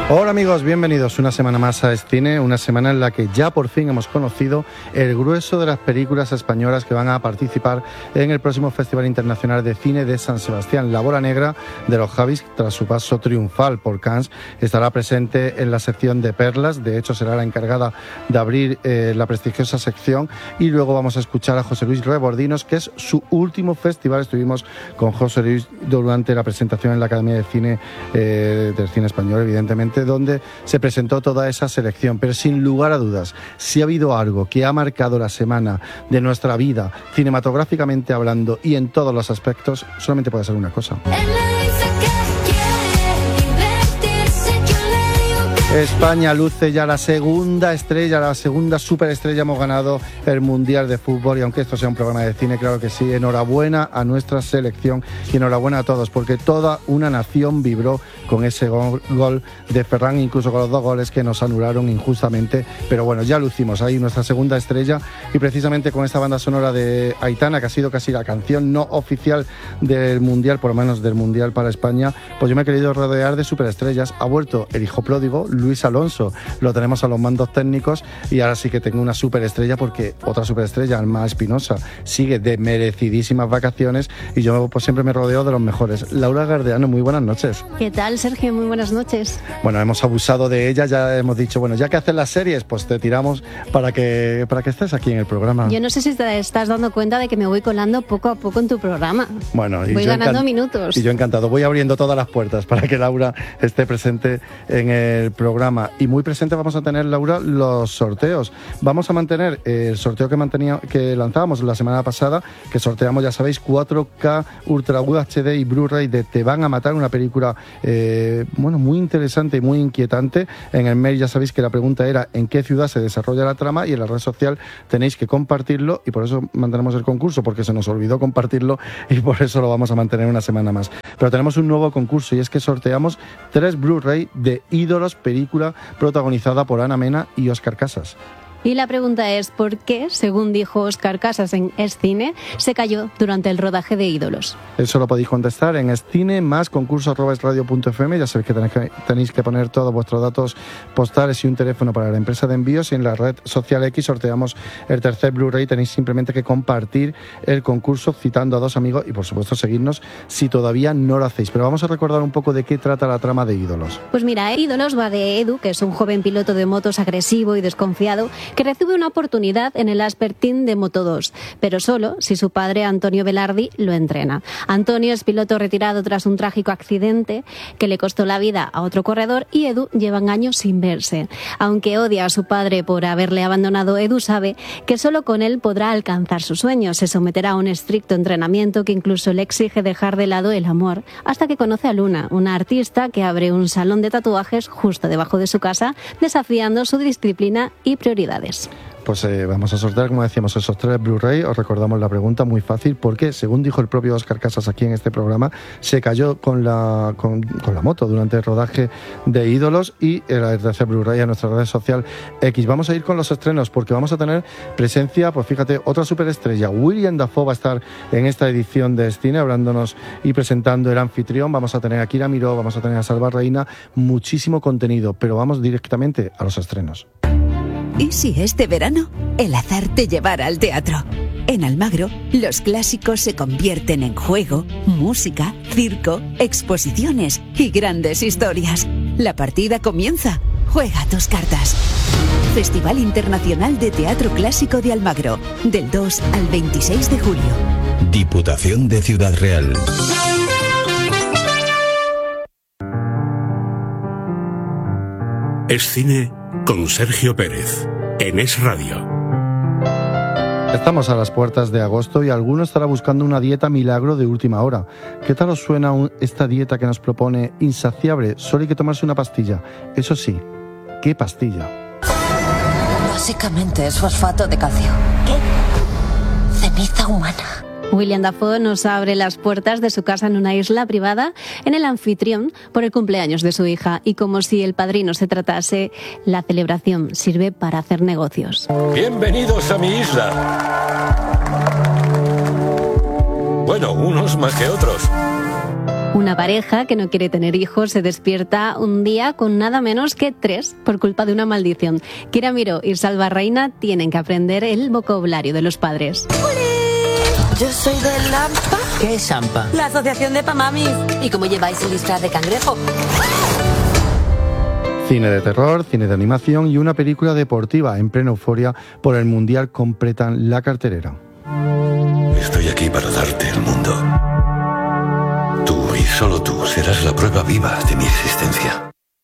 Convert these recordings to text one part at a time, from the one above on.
Hola amigos, bienvenidos una semana más a Escine, una semana en la que ya por fin hemos conocido el grueso de las películas españolas que van a participar en el próximo Festival Internacional de Cine de San Sebastián. La Bola Negra de los Javis, tras su paso triunfal por Cannes, estará presente en la sección de perlas. De hecho, será la encargada de abrir la prestigiosa sección, y luego vamos a escuchar a José Luis Rebordinos, que es su último festival. Estuvimos con José Luis durante la presentación en la Academia de Cine del Cine Español, evidentemente, donde se presentó toda esa selección. Pero sin lugar a dudas, si ha habido algo que ha marcado la semana de nuestra vida, cinematográficamente hablando y en todos los aspectos, solamente puede ser una cosa. España luce ya la segunda estrella, la segunda superestrella. Hemos ganado el Mundial de Fútbol, y aunque esto sea un programa de cine, claro que sí, enhorabuena a nuestra selección y enhorabuena a todos, porque toda una nación vibró con ese gol de Ferran, incluso con los 2 goles que nos anularon injustamente. Pero bueno, ya lucimos ahí nuestra segunda estrella, y precisamente con esta banda sonora de Aitana, que ha sido casi la canción no oficial del Mundial, por lo menos del Mundial para España, pues yo me he querido rodear de superestrellas. Ha vuelto el hijo pródigo, Luis Alonso, lo tenemos a los mandos técnicos, y ahora sí que tengo una superestrella, porque otra superestrella, Alma Espinosa, sigue de merecidísimas vacaciones, y yo pues siempre me rodeo de los mejores. Laura Gardeano, muy buenas noches. ¿Qué tal, Sergio? Muy buenas noches. Bueno, hemos abusado de ella, ya hemos dicho, bueno, ya que hacen las series, pues te tiramos para que estés aquí en el programa. Yo no sé si te estás dando cuenta de que me voy colando poco a poco en tu programa. Bueno, voy ganando minutos. Y yo encantado, voy abriendo todas las puertas para que Laura esté presente en el programa. Y muy presente vamos a tener, Laura, los sorteos. Vamos a mantener el sorteo que lanzábamos la semana pasada, que sorteamos, ya sabéis, 4K Ultra HD y Blu-ray de Te van a matar, una película muy interesante y muy inquietante. En el mail ya sabéis que la pregunta era en qué ciudad se desarrolla la trama, y en la red social tenéis que compartirlo, y por eso mantenemos el concurso, porque se nos olvidó compartirlo, y por eso lo vamos a mantener una semana más. Pero tenemos un nuevo concurso, y es que sorteamos 3 Blu-ray de Ídolos, película protagonizada por Ana Mena y Óscar Casas. Y la pregunta es, ¿por qué, según dijo Óscar Casas en Escine, se cayó durante el rodaje de Ídolos? Eso lo podéis contestar en Escine más concurso@esradio.fm. Ya sabéis que tenéis que poner todos vuestros datos postales y un teléfono para la empresa de envíos, y en la red social X sorteamos el tercer Blu-ray. Tenéis simplemente que compartir el concurso citando a 2 amigos, y por supuesto seguirnos si todavía no lo hacéis. Pero vamos a recordar un poco de qué trata la trama de Ídolos. Pues mira, Ídolos va de Edu, que es un joven piloto de motos agresivo y desconfiado, que recibe una oportunidad en el Asper Team de Moto2, pero solo si su padre, Antonio Velardi, lo entrena. Antonio es piloto retirado tras un trágico accidente que le costó la vida a otro corredor, y Edu llevan años sin verse. Aunque odia a su padre por haberle abandonado, Edu sabe que solo con él podrá alcanzar sus sueños. Se someterá a un estricto entrenamiento que incluso le exige dejar de lado el amor, hasta que conoce a Luna, una artista que abre un salón de tatuajes justo debajo de su casa, desafiando su disciplina y prioridades. Pues vamos a sortear, como decíamos, esos 3 Blu-ray. Os recordamos la pregunta, muy fácil, porque según dijo el propio Óscar Casas aquí en este programa, se cayó con la moto durante el rodaje de Ídolos, y el tercer Blu-ray a nuestra red social X. Vamos a ir con los estrenos, porque vamos a tener presencia, pues fíjate, otra superestrella. William Dafoe va a estar en esta edición de Escine hablándonos y presentando El Anfitrión. Vamos a tener a Kira Miró, vamos a tener a Salva Reina, muchísimo contenido, pero vamos directamente a los estrenos. ¿Y si este verano el azar te llevara al teatro? En Almagro, los clásicos se convierten en juego, música, circo, exposiciones y grandes historias. La partida comienza. Juega tus cartas. Festival Internacional de Teatro Clásico de Almagro, del 2 al 26 de julio. Diputación de Ciudad Real. Es cine con Sergio Pérez, en Es Radio. Estamos a las puertas de agosto, y alguno estará buscando una dieta milagro de última hora. ¿Qué tal os suena esta dieta que nos propone Insaciable? Solo hay que tomarse una pastilla. Eso sí, ¿qué pastilla? Básicamente es fosfato de calcio. ¿Qué? Ceniza humana. William Dafoe nos abre las puertas de su casa en una isla privada en El Anfitrión por el cumpleaños de su hija, y como si El Padrino se tratase, la celebración sirve para hacer negocios. Bienvenidos a mi isla. Bueno, unos más que otros. Una pareja que no quiere tener hijos se despierta un día con nada menos que 3 por culpa de una maldición. Kira Miró y Salva Reina tienen que aprender el vocabulario de los padres. ¡Olé! Yo soy de Lampa. ¿Qué es AMPA? La asociación de Pamamis. ¿Y cómo lleváis el disfraz de cangrejo? Cine de terror, cine de animación y una película deportiva en plena euforia por el Mundial completan la cartelera. Estoy aquí para darte el mundo. Tú y solo tú serás la prueba viva de mi existencia.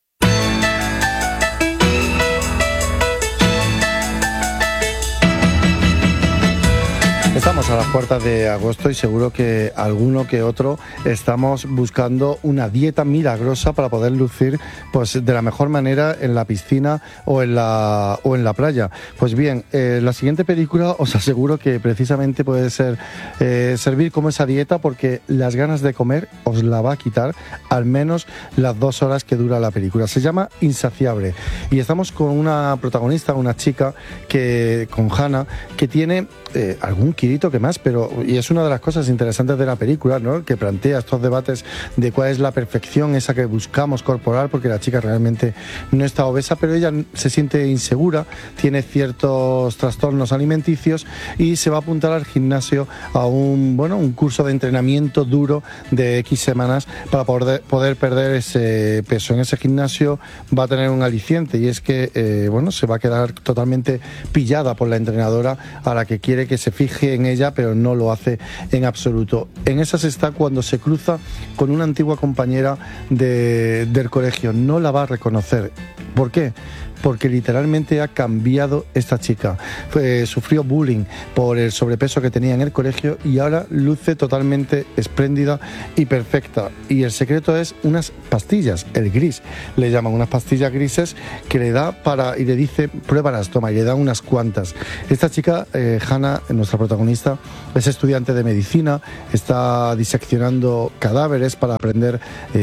Estamos a las puertas de agosto y seguro que alguno que otro estamos buscando una dieta milagrosa para poder lucir pues de la mejor manera en la piscina o en la playa. Pues bien, la siguiente película os aseguro que precisamente puede ser servir como esa dieta, porque las ganas de comer os la va a quitar al menos las 2 horas que dura la película. Se llama Insaciable y estamos con una protagonista, una chica con Hannah, que tiene algún kilito que más, y es una de las cosas interesantes de la película, ¿no? Que plantea estos debates de cuál es la perfección esa que buscamos corporal, porque la chica realmente no está obesa, pero ella se siente insegura, tiene ciertos trastornos alimenticios y se va a apuntar al gimnasio a un curso de entrenamiento duro de X semanas para poder perder ese peso. En ese gimnasio va a tener un aliciente, y es que se va a quedar totalmente pillada por la entrenadora, a la que quiere que se fije en ella, pero no lo hace en absoluto. En esas está cuando se cruza con una antigua compañera del colegio. No la va a reconocer. ¿Por qué? Porque literalmente ha cambiado esta chica. Sufrió bullying por el sobrepeso que tenía en el colegio y ahora luce totalmente espléndida y perfecta. Y el secreto es unas pastillas, el gris. Le llaman unas pastillas grises que le da y le dice, pruébalas, toma, y le da unas cuantas. Esta chica, Hannah, nuestra protagonista, es estudiante de medicina, está diseccionando cadáveres para aprender,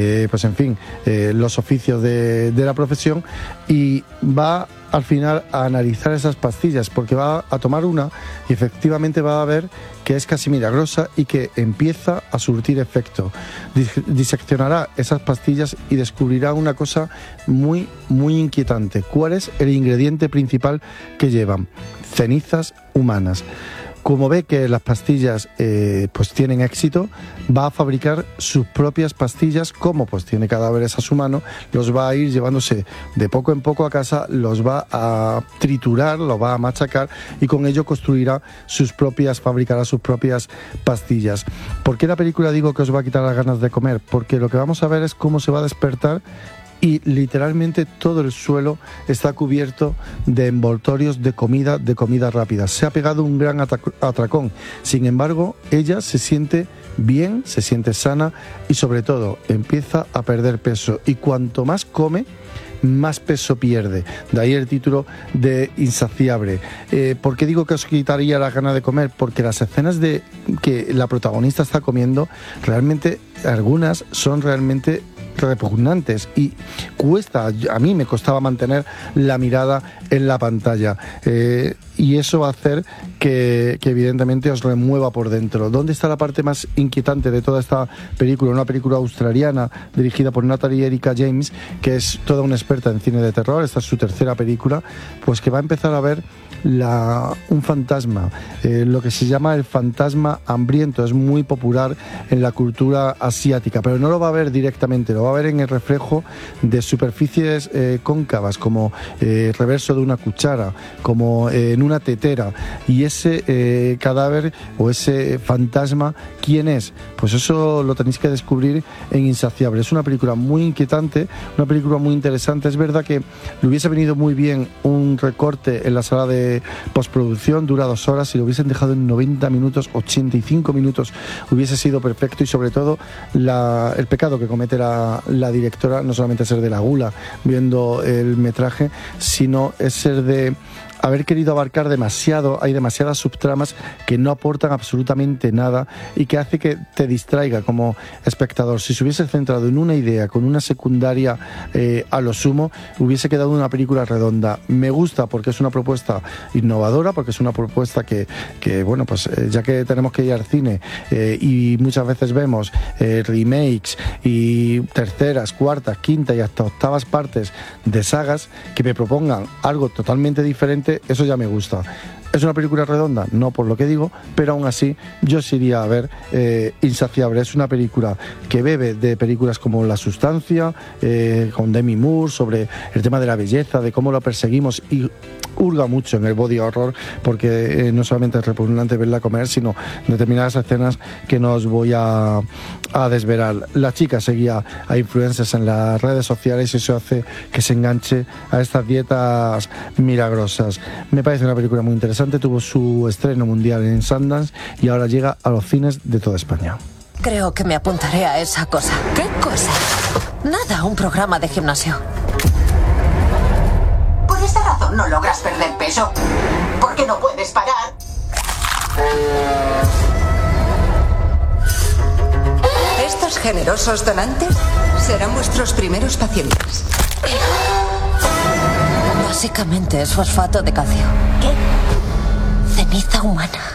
los oficios de la profesión, y va al final a analizar esas pastillas, porque va a tomar una y efectivamente va a ver que es casi milagrosa y que empieza a surtir efecto. Diseccionará esas pastillas y descubrirá una cosa muy, muy inquietante. ¿Cuál es el ingrediente principal que llevan? Cenizas humanas. Como ve que las pastillas tienen éxito, va a fabricar sus propias pastillas. Como tiene cadáveres a su mano, los va a ir llevándose de poco en poco a casa, los va a triturar, los va a machacar, y con ello fabricará sus propias pastillas. ¿Por qué la película digo que os va a quitar las ganas de comer? Porque lo que vamos a ver es cómo se va a despertar y literalmente todo el suelo está cubierto de envoltorios de comida rápida. Se ha pegado un gran atracón. Sin embargo, ella se siente bien, se siente sana y sobre todo empieza a perder peso. Y cuanto más come, más peso pierde. De ahí el título de Insaciable. ¿Por qué digo que os quitaría la gana de comer? Porque las escenas de que la protagonista está comiendo, realmente algunas son realmente repugnantes y a mí me costaba mantener la mirada en la pantalla, y eso va a hacer que evidentemente os remueva por dentro. ¿Dónde está la parte más inquietante de toda esta película? Una película australiana dirigida por Natalie Erica James, que es toda una experta en cine de terror. Esta es su tercera película, pues que va a empezar a ver un fantasma, lo que se llama el fantasma hambriento. Es muy popular en la cultura asiática, pero no lo va a ver directamente, lo va a ver en el reflejo de superficies cóncavas, como el reverso de una cuchara, como en una tetera. Y ese cadáver o ese fantasma, ¿quién es? Pues eso lo tenéis que descubrir en Insaciable. Es una película muy inquietante, una película muy interesante. Es verdad que le hubiese venido muy bien un recorte en la sala de postproducción, dura 2 horas, si lo hubiesen dejado en 90 minutos, 85 minutos, hubiese sido perfecto. Y sobre todo el pecado que comete la directora no solamente es ser de la gula viendo el metraje, sino es ser de haber querido abarcar demasiado, hay demasiadas subtramas que no aportan absolutamente nada y que hace que te distraiga como espectador. Si se hubiese centrado en una idea, con una secundaria a lo sumo, hubiese quedado una película redonda. Me gusta porque es una propuesta innovadora, porque es una propuesta que bueno, pues ya que tenemos que ir al cine y muchas veces vemos remakes y terceras, cuartas, quintas y hasta octavas partes de sagas, que me propongan algo totalmente diferente, eso ya me gusta. ¿Es una película redonda? No, por lo que digo, pero aún así yo sí iría a ver Insaciable. Es una película que bebe de películas como La Sustancia, con Demi Moore, sobre el tema de la belleza, de cómo lo perseguimos, y hurga mucho en el body horror, porque no solamente es repugnante verla comer, sino determinadas escenas que no os voy a desvelar. La chica seguía a influencers en las redes sociales y eso hace que se enganche a estas dietas milagrosas. Me parece una película muy interesante, tuvo su estreno mundial en Sundance y ahora llega a los cines de toda España. Creo que me apuntaré a esa cosa. ¿Qué cosa? Nada, un programa de gimnasio. Por esta razón no logras perder peso. Porque no puedes parar. Estos generosos donantes serán vuestros primeros pacientes. Básicamente es fosfato de calcio. ¿Qué? Ceniza humana.